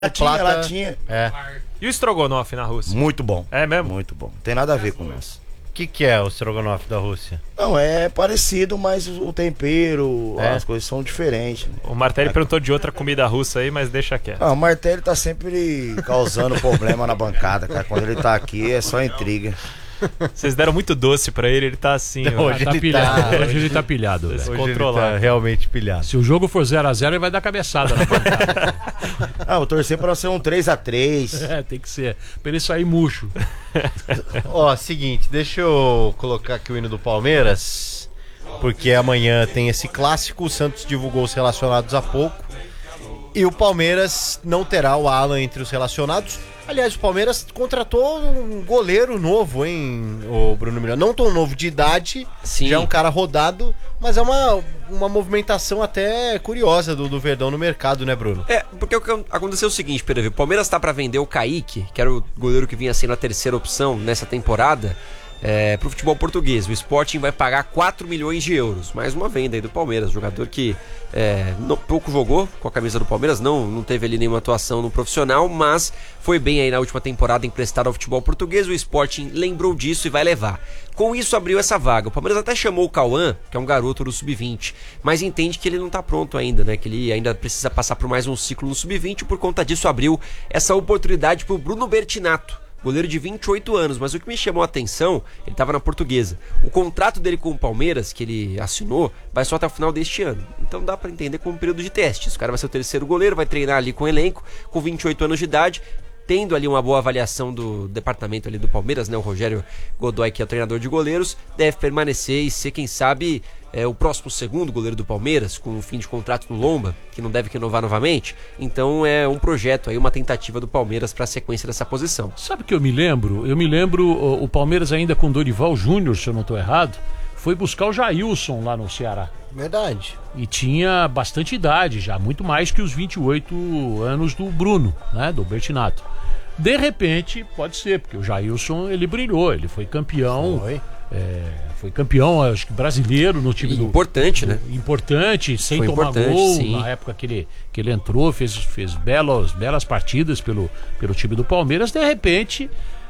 Latinha. É. E o estrogonofe na Rússia? Muito bom. É mesmo? Muito bom. Tem nada a ver com o nosso. O que é o estrogonofe da Rússia? Não, é parecido, mas o tempero, as coisas são diferentes. Né? O Martelli perguntou de outra comida russa aí, mas deixa quieto. O Martelli tá sempre causando problema na bancada, cara. Quando ele tá aqui é só intriga. Vocês deram muito doce pra ele tá assim. Hoje Tá ele pilhado. tá... Hoje ele tá pilhado, velho. Hoje ele Controlado. tá realmente pilhado. Se o jogo for 0x0, ele vai dar cabeçada na bancada. Vou torcer pra ser um 3x3. É, tem que ser. Pra ele sair murcho. Ó, seguinte, deixa eu colocar aqui o hino do Palmeiras, porque amanhã tem esse clássico, o Santos divulgou os relacionados há pouco, e o Palmeiras não terá o Alan entre os relacionados. Aliás, o Palmeiras contratou um goleiro novo, hein, o Bruno Milhão. Não tão novo de idade, Sim. já é um cara rodado, mas é uma movimentação até curiosa do Verdão no mercado, né, Bruno? Porque o que aconteceu é o seguinte, Pedro, o Palmeiras tá pra vender o Kaique, que era o goleiro que vinha sendo a terceira opção nessa temporada, pro futebol português. O Sporting vai pagar 4 milhões de euros. Mais uma venda aí do Palmeiras, jogador que pouco jogou com a camisa do Palmeiras, não teve ali nenhuma atuação no profissional, mas foi bem aí na última temporada emprestado ao futebol português. O Sporting lembrou disso e vai levar. Com isso abriu essa vaga. O Palmeiras até chamou o Cauã, que é um garoto do Sub-20, mas entende que ele não tá pronto ainda, né? Que ele ainda precisa passar por mais um ciclo no Sub-20, e por conta disso abriu essa oportunidade pro Bruno Bertinato, goleiro de 28 anos, mas o que me chamou a atenção, ele estava na Portuguesa. O contrato dele com o Palmeiras, que ele assinou, vai só até o final deste ano. Então dá para entender como um período de testes. O cara vai ser o terceiro goleiro, vai treinar ali com o elenco, com 28 anos de idade, tendo ali uma boa avaliação do departamento ali do Palmeiras, né? O Rogério Godoy, que é o treinador de goleiros, deve permanecer e ser, quem sabe, o próximo segundo goleiro do Palmeiras, com o fim de contrato no Lomba, que não deve renovar novamente. Então é um projeto aí, uma tentativa do Palmeiras para a sequência dessa posição. Sabe o que eu me lembro? Eu me lembro o Palmeiras ainda com Dorival Júnior, se eu não estou errado, foi buscar o Jailson lá no Ceará. Verdade. E tinha bastante idade já, muito mais que os 28 anos do Bruno, né, do Bertinato. De repente, pode ser, porque o Jailson, ele brilhou, ele foi campeão. Foi campeão, acho que brasileiro no time importante, né? Importante, sem foi tomar importante, gol. sim. Na época que ele entrou, fez belas partidas pelo time do Palmeiras. De repente,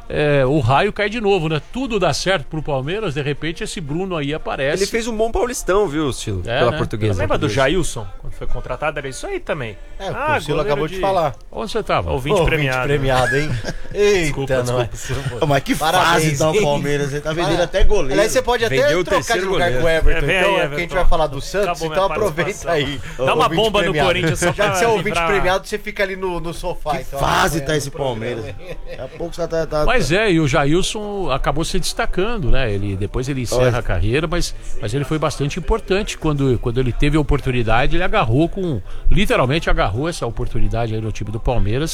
o raio cai de novo, né? Tudo dá certo pro Palmeiras, de repente esse Bruno aí aparece. Ele fez um bom Paulistão, viu, Silo? Pela né? Portuguesa. Lembra do Jailson, quando foi contratado? Era isso aí também. O Silo acabou de falar. Onde você tava? Ouvinte premiado. premiado, hein? Eita, Desculpa. Mas que Parabéns, fase então, hein? Palmeiras. Ele tá vendendo até goleiro. Aliás, você pode até Vendeu o trocar de terceiro lugar goleiro. com o Everton. Vem Então, aí, porque a gente Everton. vai falar do Santos, Acabou então minha aproveita participação. aí. Dá uma ouvinte bomba no premiado. Corinthians só Já pra que você é ouvinte livrar- premiado, você fica ali no sofá. Que então, fase tá no esse programa. Palmeiras. Daqui a pouco você tá... Mas e o Jailson acabou se destacando, né? Depois ele encerra a carreira, mas ele foi bastante importante quando ele teve a oportunidade, ele literalmente agarrou essa oportunidade aí no time do Palmeiras.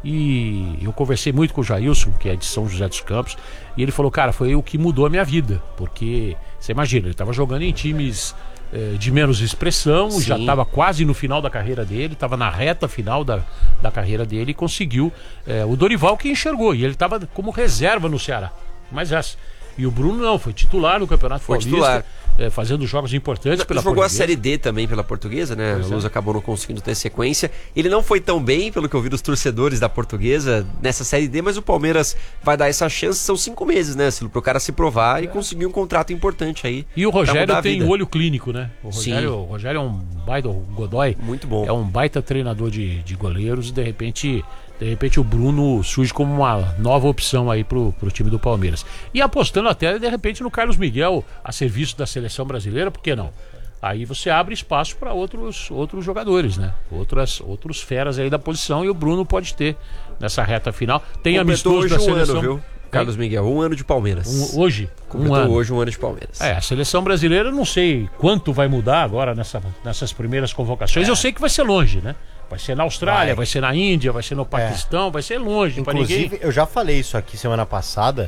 E eu conversei muito com o Jailson, que é de São José dos Campos, e ele falou, cara, foi o que mudou a minha vida, porque você imagina, ele estava jogando em times de menos expressão, Sim. já estava quase no final da carreira dele, estava na reta final da carreira dele e conseguiu o Dorival que enxergou, e ele estava como reserva no Ceará, mas essa. E o Bruno não, foi titular no Campeonato Paulista, fazendo jogos importantes pela Jogou Portuguesa. a Série D também pela Portuguesa, né? Pois O Luz acabou não conseguindo ter sequência. Ele não foi tão bem, pelo que eu vi dos torcedores da Portuguesa, nessa Série D, mas o Palmeiras vai dar essa chance. São 5 meses, né, Silo? Pro cara se provar e conseguir um contrato importante aí. E o pra mudar Rogério a tem vida. olho clínico, né? O Rogério é um baita, o Godoy Muito bom. é um baita treinador de goleiros e de repente o Bruno surge como uma nova opção aí pro time do Palmeiras. E apostando até, de repente, no Carlos Miguel a serviço da seleção brasileira, por que não? Aí você abre espaço para outros jogadores, né? Outros feras aí da posição, e o Bruno pode ter nessa reta final. Tem Completou amistoso hoje da um seleção. ano, viu? Carlos Miguel, 1 ano de Palmeiras. Hoje? Completou hoje 1 ano de Palmeiras. A seleção brasileira, não sei quanto vai mudar agora nessas primeiras convocações. Eu sei que vai ser longe, né? Vai ser na Austrália, vai ser na Índia, vai ser no Paquistão, vai ser longe para ninguém. Inclusive, eu já falei isso aqui semana passada.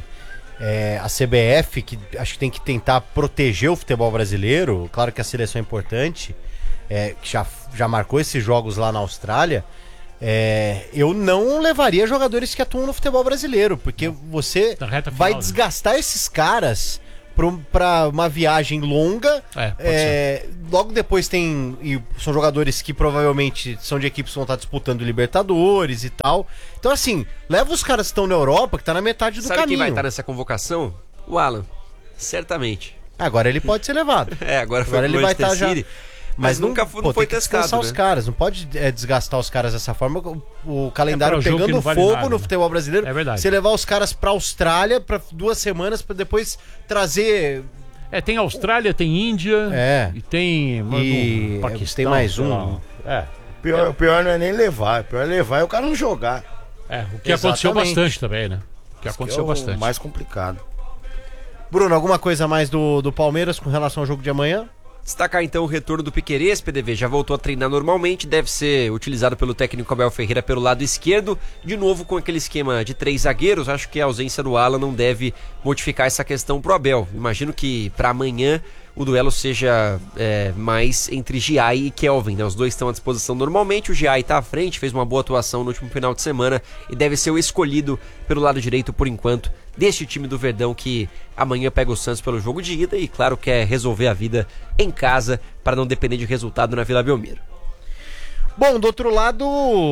A CBF, que acho que tem que tentar proteger o futebol brasileiro, claro que a seleção é importante, que já marcou esses jogos lá na Austrália. Eu não levaria jogadores que atuam no futebol brasileiro, porque você Na reta vai final, né? desgastar esses caras pra uma viagem longa. Pode Logo depois são jogadores que provavelmente são de equipes que vão estar disputando Libertadores e tal. Então, assim, leva os caras que estão na Europa, que tá na metade do Sabe caminho. quem vai estar nessa convocação? O Alan. Certamente. Agora ele pode ser levado. Agora foi ele vai estar já. Mas nunca foi tem que testado, descansar né? os caras, não pode desgastar os caras dessa forma. O calendário um jogo que pegando não vale fogo nada, no né? futebol brasileiro. É verdade. Você levar os caras pra Austrália pra 2 semanas pra depois trazer. tem Austrália, tem Índia, e tem Paquistão. Tem mais sei um. lá. O pior não é nem levar, o pior é levar e o cara não jogar. O que aconteceu Exatamente. bastante também, né? O que aconteceu bastante. O mais complicado. Bruno, alguma coisa mais do Palmeiras com relação ao jogo de amanhã? Destacar então o retorno do Piquerez, PDV já voltou a treinar normalmente, deve ser utilizado pelo técnico Abel Ferreira pelo lado esquerdo, de novo com aquele esquema de 3 zagueiros. Acho que a ausência do Alan não deve modificar essa questão pro Abel. Imagino que para amanhã o duelo seja mais entre Giai e Kelvin, né? Os dois estão à disposição normalmente, o Giai está à frente, fez uma boa atuação no último final de semana e deve ser o escolhido pelo lado direito por enquanto deste time do Verdão, que amanhã pega o Santos pelo jogo de ida e claro quer resolver a vida em casa para não depender de resultado na Vila Belmiro. Bom, do outro lado,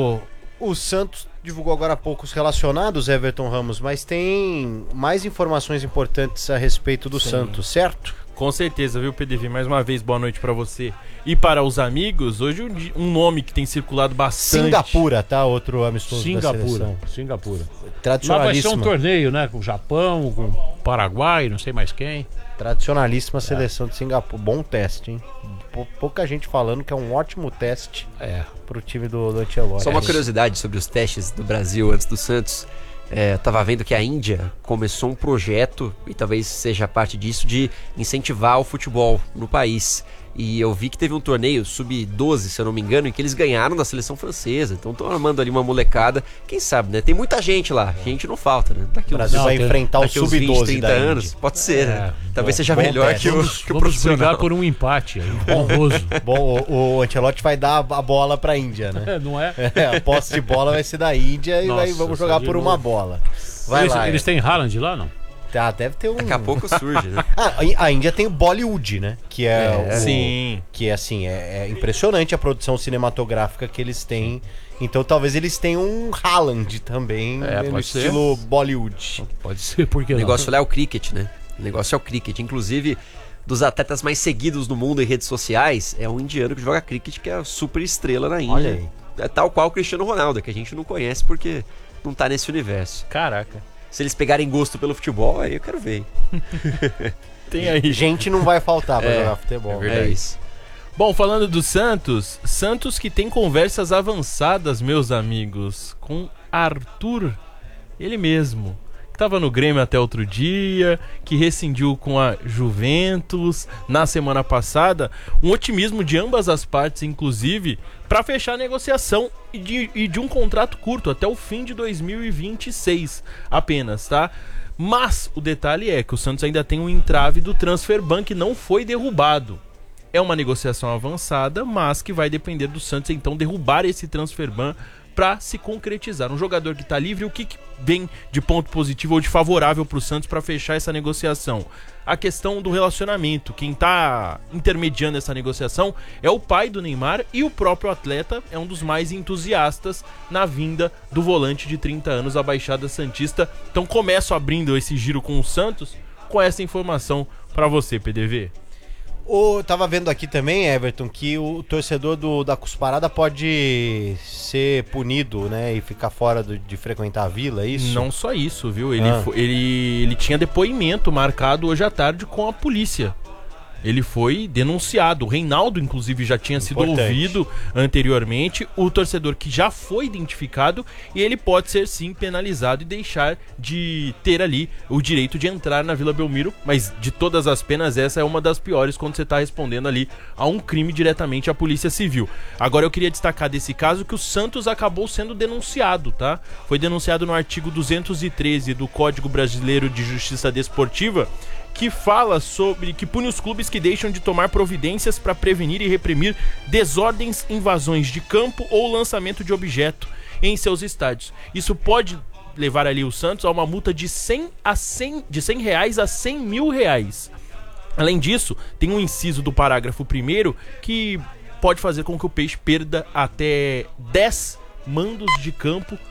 o Santos divulgou agora há pouco os relacionados, Everton Ramos, mas tem mais informações importantes a respeito do Santos, certo? Com certeza, viu, PDV? Mais uma vez, boa noite pra você e para os amigos. Hoje um nome que tem circulado bastante. Singapura, tá? Outro amistoso da seleção. Singapura. Lá vai ser Tradicionalíssima. um torneio, né? Com o Japão, com o Paraguai, não sei mais quem. Tradicionalíssima seleção de Singapura. Bom teste, hein? Pouca gente falando que é um ótimo teste pro time do Ancelotti. Só uma curiosidade sobre os testes do Brasil antes do Santos. Tava vendo que a Índia começou um projeto, e talvez seja parte disso, de incentivar o futebol no país. E eu vi que teve um torneio sub-12, se eu não me engano, em que eles ganharam da seleção francesa. Então estão armando ali uma molecada. Quem sabe, né? Tem muita gente lá. Gente não falta, né? Daqui O Brasil vai enfrentar o daqui uns 20, sub-12 30 da anos. Índia. Pode ser, né? Talvez seja bom melhor teste. que o Vamos profissional. brigar por um empate aí, honroso. Bom, o Ancelotti vai dar a bola pra Índia, né? Não é? A posse de bola vai ser da Índia Nossa, e vamos jogar de por novo. uma bola. Vai lá. Eles têm Haaland lá, não? Deve ter um... Daqui a pouco surge, né? A Índia tem o Bollywood, né? Que Sim. Que é assim, é impressionante a produção cinematográfica que eles têm. Então talvez eles tenham um Haaland também, no pode ser. estilo Bollywood. Pode ser, porque O negócio lá é o cricket, né? O negócio é o cricket. Inclusive, dos atletas mais seguidos no mundo em redes sociais, é um indiano que joga cricket, que é a super estrela na Índia. Olha aí. É tal qual o Cristiano Ronaldo, que a gente não conhece porque não tá nesse universo. Caraca. Se eles pegarem gosto pelo futebol, aí eu quero ver. Tem aí. Gente não vai faltar pra jogar futebol. É isso. Bom, falando do Santos que tem conversas avançadas, meus amigos, com Arthur, ele mesmo, que estava no Grêmio até outro dia, que rescindiu com a Juventus na semana passada. Um otimismo de ambas as partes, inclusive, para fechar a negociação e de um contrato curto até o fim de 2026 apenas, tá? Mas o detalhe é que o Santos ainda tem um entrave do transfer ban que não foi derrubado. É uma negociação avançada, mas que vai depender do Santos então derrubar esse transfer ban para se concretizar. Um jogador que está livre, o que vem de ponto positivo ou de favorável para o Santos para fechar essa negociação? A questão do relacionamento. Quem está intermediando essa negociação é o pai do Neymar, e o próprio atleta é um dos mais entusiastas na vinda do volante de 30 anos à Baixada Santista. Então começo abrindo esse giro com o Santos com essa informação para você, PDV. Tava vendo aqui também, Everton, que o torcedor da Cusparada pode ser punido, né? E ficar fora de frequentar a vila, é isso? Não só isso, viu? Ele tinha depoimento marcado hoje à tarde com a polícia. Ele foi denunciado. O Reinaldo, inclusive, já tinha sido ouvido anteriormente. O torcedor que já foi identificado, e ele pode ser sim penalizado e deixar de ter ali o direito de entrar na Vila Belmiro. Mas de todas as penas, essa é uma das piores quando você está respondendo ali a um crime diretamente à Polícia Civil. Agora eu queria destacar desse caso que o Santos acabou sendo denunciado, tá? Foi denunciado no artigo 213 do Código Brasileiro de Justiça Desportiva, que fala sobre que pune os clubes que deixam de tomar providências para prevenir e reprimir desordens, invasões de campo ou lançamento de objeto em seus estádios. Isso pode levar ali o Santos a uma multa de R$100 a R$100 mil. Além disso, tem um inciso do parágrafo 1º que pode fazer com que o Peixe perda até 10 mandos de campo